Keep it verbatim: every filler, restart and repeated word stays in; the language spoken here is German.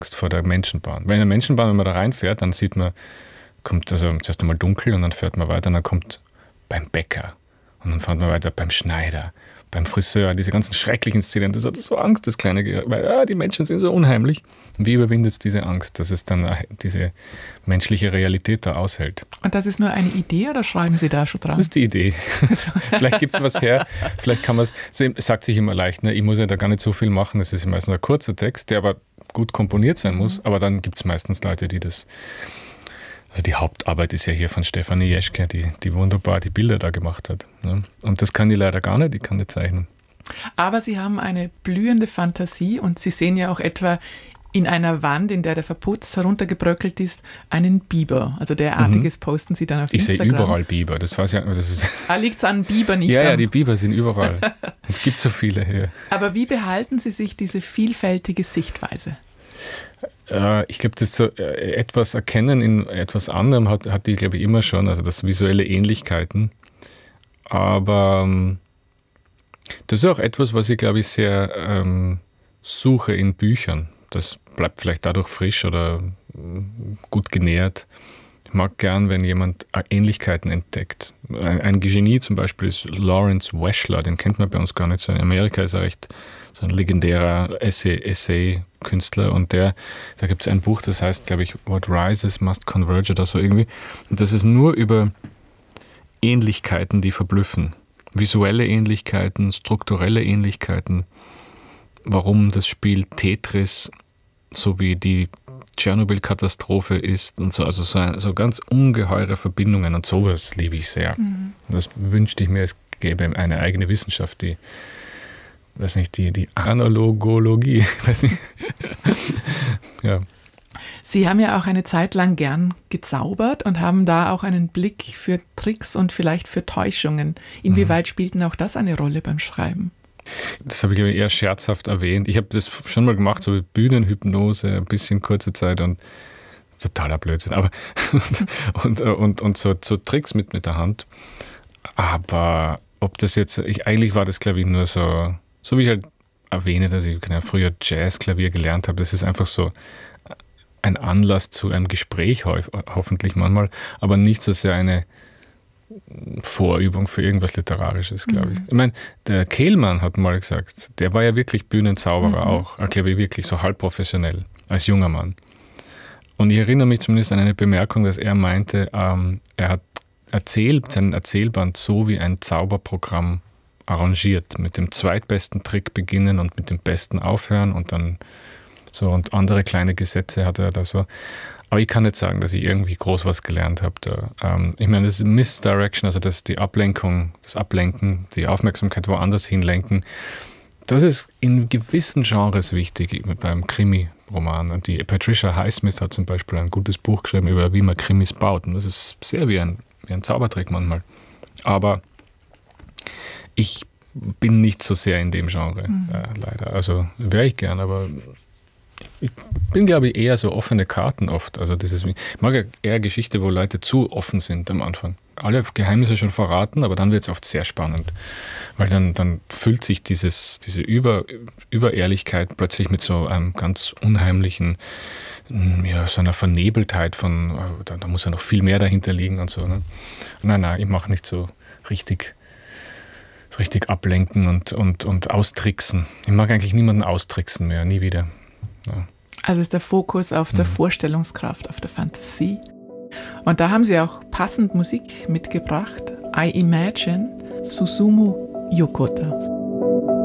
vor der Menschenbahn. Weil in der Menschenbahn, wenn man da reinfährt, dann sieht man, kommt also zuerst einmal dunkel und dann fährt man weiter und dann kommt beim Bäcker und dann fährt man weiter beim Schneider, beim Friseur, diese ganzen schrecklichen Szenen. Das hat so Angst, das kleine Gerät, weil ah, die Menschen sind so unheimlich. Und wie überwindet es diese Angst, dass es dann diese menschliche Realität da aushält? Und das ist nur eine Idee oder schreiben Sie da schon dran? Das ist die Idee. Vielleicht gibt es was her, vielleicht kann man es, es sagt sich immer leicht, ne? Ich muss ja da gar nicht so viel machen, das ist meistens ein kurzer Text, der aber gut komponiert sein muss, mhm. aber dann gibt es meistens Leute, die das, also die Hauptarbeit ist ja hier von Stefanie Jeschke, die, die wunderbar die Bilder da gemacht hat. Ne? Und das kann die leider gar nicht, die kann nicht zeichnen. Aber Sie haben eine blühende Fantasie und Sie sehen ja auch etwa in einer Wand, in der der verputzt heruntergebröckelt ist, einen Biber. Also derartiges mhm. posten Sie dann auf ich Instagram. Ich sehe überall Biber. Das weiß ich, das ist ah, liegt es an Biber nicht? Ja, am... ja, die Biber sind überall. Es gibt so viele hier. Aber wie behalten Sie sich diese vielfältige Sichtweise? Äh, ich glaube, das so, äh, etwas erkennen in etwas anderem hat, hat die, glaube ich, immer schon. Also das visuelle Ähnlichkeiten. Aber ähm, das ist auch etwas, was ich, glaube ich, sehr ähm, suche in Büchern. Das bleibt vielleicht dadurch frisch oder gut genährt. Ich mag gern, wenn jemand Ähnlichkeiten entdeckt. Ein, ein Genie zum Beispiel ist Lawrence Weschler, den kennt man bei uns gar nicht so. In Amerika ist er recht so ein legendärer Essay-Künstler und der, da gibt es ein Buch, das heißt, glaube ich, What Rises Must Converge oder so irgendwie. Und das ist nur über Ähnlichkeiten, die verblüffen. Visuelle Ähnlichkeiten, strukturelle Ähnlichkeiten. Warum das Spiel Tetris so wie die Tschernobyl-Katastrophe ist und so, also so, so ganz ungeheure Verbindungen und sowas liebe ich sehr. Mhm. Das wünschte ich mir, es gäbe eine eigene Wissenschaft, die, weiß nicht, die, die Analogologie, weiß nicht. Ja. Sie haben ja auch eine Zeit lang gern gezaubert und haben da auch einen Blick für Tricks und vielleicht für Täuschungen. Inwieweit mhm. spielt denn auch das eine Rolle beim Schreiben? Das habe ich eher scherzhaft erwähnt. Ich habe das schon mal gemacht, so Bühnenhypnose, ein bisschen kurze Zeit und totaler Blödsinn. Aber und, und, und so, so Tricks mit, mit der Hand. Aber ob das jetzt, ich, eigentlich war das, glaube ich, nur so, so wie ich halt erwähne, dass ich ja, früher Jazzklavier gelernt habe. Das ist einfach so ein Anlass zu einem Gespräch, hoffentlich manchmal, aber nicht so sehr eine Vorübung für irgendwas Literarisches, glaube ich. Mhm. Ich meine, der Kehlmann hat mal gesagt, der war ja wirklich Bühnenzauberer mhm. auch, glaube ich, wirklich so halb professionell, als junger Mann. Und ich erinnere mich zumindest an eine Bemerkung, dass er meinte, ähm, er hat erzählt, seinen Erzählband so wie ein Zauberprogramm arrangiert, mit dem zweitbesten Trick beginnen und mit dem besten aufhören und dann so und andere kleine Gesetze hat er da so. Aber ich kann nicht sagen, dass ich irgendwie groß was gelernt habe. Da. Ähm, ich meine, das ist Misdirection, also das die Ablenkung, das Ablenken, die Aufmerksamkeit woanders hinlenken. Das ist in gewissen Genres wichtig, beim Krimi-Roman. Und die Patricia Highsmith hat zum Beispiel ein gutes Buch geschrieben über, wie man Krimis baut. Und das ist sehr wie ein, wie ein Zaubertrick manchmal. Aber ich bin nicht so sehr in dem Genre, mhm. äh, leider. Also wäre ich gern, aber ich bin, glaube ich, eher so offene Karten oft. Also das ist, ich mag ja eher Geschichte, wo Leute zu offen sind am Anfang. Alle Geheimnisse schon verraten, aber dann wird es oft sehr spannend. Weil dann, dann füllt sich dieses, diese Über, Überehrlichkeit plötzlich mit so einem ganz unheimlichen, ja, so einer Vernebeltheit von, da, da muss ja noch viel mehr dahinter liegen und so. Ne? Nein, nein, ich mache nicht so richtig, richtig ablenken und, und, und austricksen. Ich mag eigentlich niemanden austricksen mehr, nie wieder. Ja. Also ist der Fokus auf der mhm. Vorstellungskraft, auf der Fantasie. Und da haben Sie auch passend Musik mitgebracht. I Imagine, Susumu Yokota.